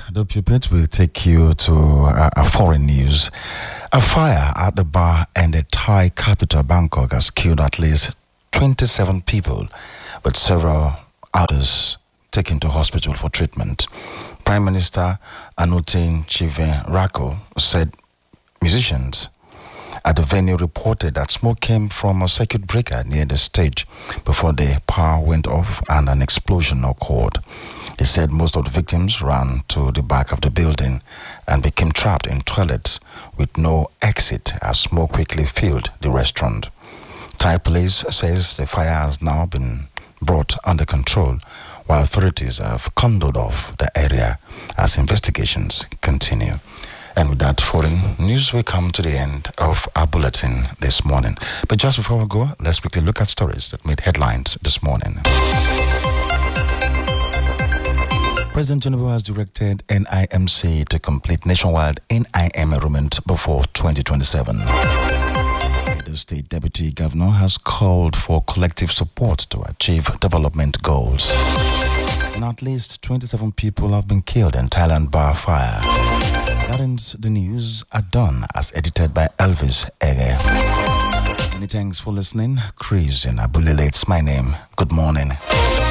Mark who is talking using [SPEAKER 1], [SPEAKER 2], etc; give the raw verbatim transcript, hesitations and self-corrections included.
[SPEAKER 1] The pulpit will take you to uh, a foreign news. A fire at the bar in the Thai capital Bangkok has killed at least twenty-seven people, with several others taken to hospital for treatment. Prime Minister Anutin Chivenrako said musicians at the venue reported that smoke came from a circuit breaker near the stage before the power went off and an explosion occurred. He said most of the victims ran to the back of the building and became trapped in toilets with no exit as smoke quickly filled the restaurant. Thai police says the fire has now been brought under control, while authorities have cordoned off the area as investigations continue. And with that foreign news, we come to the end of our bulletin this morning. But just before we go, let's quickly look at stories that made headlines this morning. President Tinubu has directed N I M C to complete nationwide N I M enrollment before twenty twenty-seven. The State Deputy Governor has called for collective support to achieve development goals. And at least twenty-seven people have been killed in Thailand bar fire. That ends the news at dawn, as edited by Elvis Ege. Many thanks for listening. Chris in Abulele, it's my name. Good morning.